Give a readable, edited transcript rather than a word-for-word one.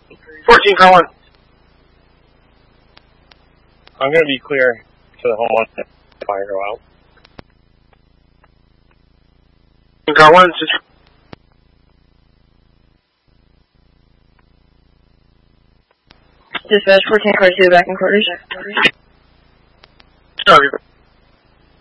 14, car 1. I'm going to be clear to the home on fire go out. Car 1, just... Dispatch 14, car 2, back in quarters. Sorry.